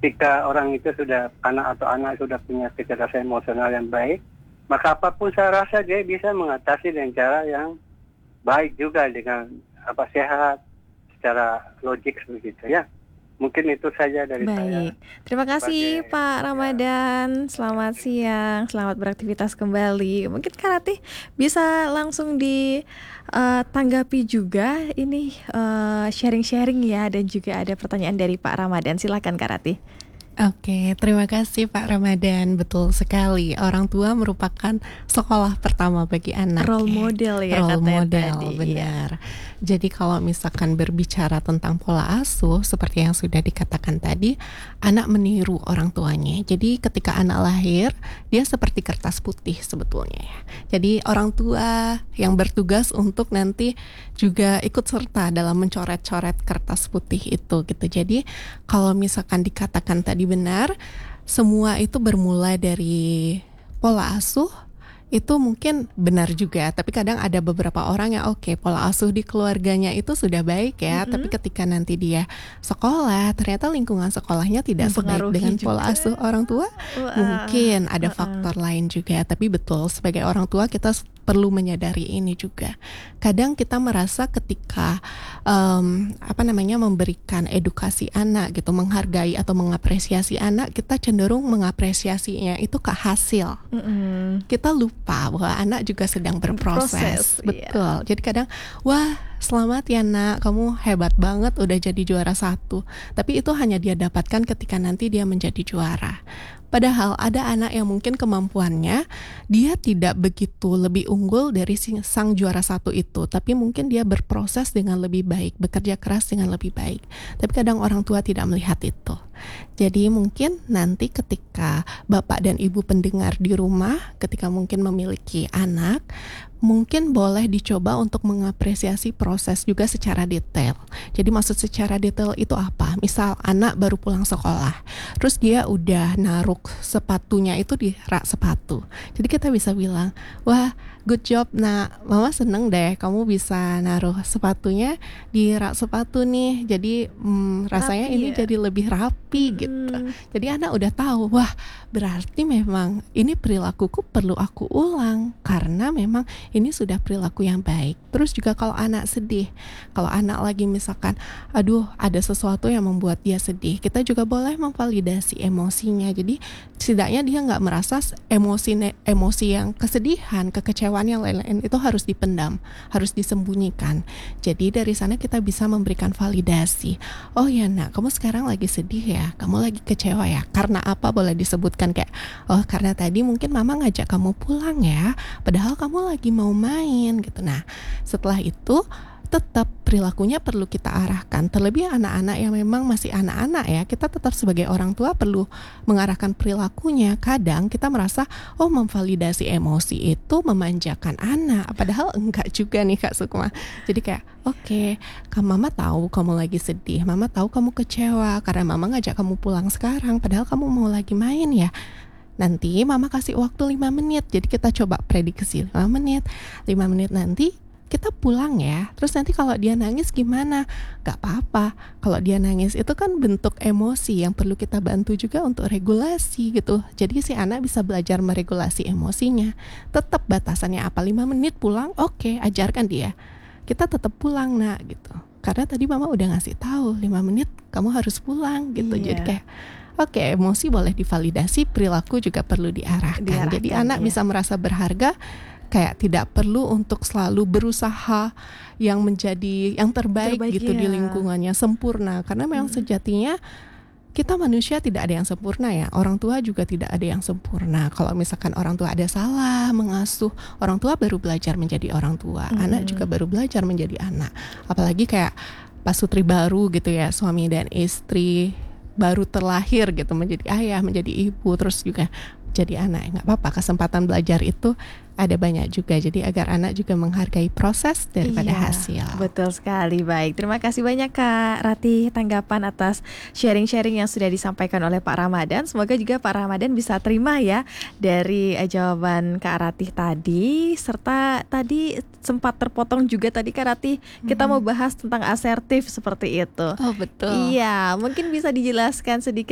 Ketika orang itu anak atau anak sudah punya kecerdasan emosional yang baik, maka apapun saya rasa dia bisa mengatasi dengan cara yang baik juga, dengan sehat, secara logik begitu ya. Mungkin itu saja dari saya. Baik, terima kasih Pak Ramadan. Selamat siang, selamat beraktivitas kembali. Mungkin Kak Ratih bisa langsung ditanggapi juga ini sharing-sharing ya, dan juga ada pertanyaan dari Pak Ramadan. Silakan Kak Ratih. Oke, terima kasih Pak Ramadan. Betul sekali, orang tua merupakan sekolah pertama bagi anak. Role model ya, Role katanya model, tadi, benar. Jadi kalau misalkan berbicara tentang pola asuh, seperti yang sudah dikatakan tadi, anak meniru orang tuanya. Jadi ketika anak lahir, dia seperti kertas putih sebetulnya ya. Jadi orang tua yang bertugas untuk nanti juga ikut serta dalam mencoret-coret kertas putih itu gitu. Jadi kalau misalkan dikatakan tadi benar, semua itu bermula dari pola asuh. Itu mungkin benar juga, tapi kadang ada beberapa orang yang pola asuh di keluarganya itu sudah baik ya, tapi ketika nanti dia sekolah, ternyata lingkungan sekolahnya tidak sebaik dengan pola asuh orang tua. Mungkin ada faktor lain juga, tapi betul sebagai orang tua kita perlu menyadari ini juga. Kadang kita merasa ketika memberikan edukasi anak gitu, menghargai atau mengapresiasi anak, kita cenderung mengapresiasinya itu ke hasil. Kita lupa bahwa anak juga sedang berproses. Betul. Jadi kadang, wah selamat ya nak, kamu hebat banget udah jadi juara 1. Tapi itu hanya dia dapatkan ketika nanti dia menjadi juara. Padahal ada anak yang mungkin kemampuannya dia tidak begitu lebih unggul dari sang juara 1 itu, tapi mungkin dia berproses dengan lebih baik, bekerja keras dengan lebih baik. Tapi kadang orang tua tidak melihat itu. Jadi mungkin nanti ketika bapak dan ibu pendengar di rumah, ketika mungkin memiliki anak, mungkin boleh dicoba untuk mengapresiasi proses juga secara detail. Jadi maksud secara detail itu apa? Misal anak baru pulang sekolah, terus dia udah naruh sepatunya itu di rak sepatu. Jadi kita bisa bilang, wah good job nak, mama seneng deh kamu bisa naruh sepatunya di rak sepatu nih. Jadi rasanya Rapi ini ya? jadi lebih rapi gitu. Jadi anak udah tahu, wah berarti memang ini perilakuku perlu aku ulang, karena memang ini sudah perilaku yang baik. Terus juga kalau anak sedih, kalau anak lagi misalkan aduh ada sesuatu yang membuat dia sedih, kita juga boleh memvalidasi emosinya. Jadi setidaknya dia nggak merasa emosi yang kesedihan, kekecewaan yang lain-lain itu harus dipendam, harus disembunyikan. Jadi dari sana kita bisa memberikan validasi. Oh ya nak, kamu sekarang lagi sedih ya, kamu lagi kecewa ya, karena apa? Boleh disebutkan kayak, oh karena tadi mungkin mama ngajak kamu pulang ya, padahal kamu lagi mau main gitu. Nah setelah itu tetap perilakunya perlu kita arahkan. Terlebih anak-anak yang memang masih anak-anak ya, kita tetap sebagai orang tua perlu mengarahkan perilakunya. Kadang kita merasa memvalidasi emosi itu memanjakan anak, padahal enggak juga nih Kak Sukma. Jadi kayak mama tahu kamu lagi sedih, mama tahu kamu kecewa karena mama ngajak kamu pulang sekarang, padahal kamu mau lagi main ya. Nanti mama kasih waktu 5 menit. Jadi kita coba prediksi 5 menit nanti kita pulang ya. Terus nanti kalau dia nangis gimana? Gak apa-apa. Kalau dia nangis itu kan bentuk emosi yang perlu kita bantu juga untuk regulasi gitu. Jadi si anak bisa belajar meregulasi emosinya. Tetap batasannya apa? 5 menit pulang, ajarkan dia. Kita tetap pulang nak gitu. Karena tadi mama udah ngasih tahu 5 menit kamu harus pulang gitu. Jadi kayak emosi boleh divalidasi, perilaku juga perlu diarahkan. Jadi anak bisa merasa berharga, kayak tidak perlu untuk selalu berusaha yang menjadi yang terbaik gitu di lingkungannya, sempurna. Karena memang sejatinya kita manusia tidak ada yang sempurna ya. Orang tua juga tidak ada yang sempurna. Kalau misalkan orang tua ada salah mengasuh, orang tua baru belajar menjadi orang tua. Anak juga baru belajar menjadi anak. Apalagi kayak pasutri baru gitu ya, suami dan istri baru terlahir gitu, menjadi ayah, menjadi ibu, terus juga jadi anak. Nggak apa-apa, kesempatan belajar itu ada banyak juga. Jadi agar anak juga menghargai proses daripada hasil. Betul sekali. Baik, terima kasih banyak Kak Ratih tanggapan atas sharing-sharing yang sudah disampaikan oleh Pak Ramadan. Semoga juga Pak Ramadan bisa terima ya dari jawaban Kak Ratih tadi. Serta tadi sempat terpotong juga tadi Kak Ratih, kita mau bahas tentang asertif seperti itu. Oh betul. Iya, mungkin bisa dijelaskan sedikit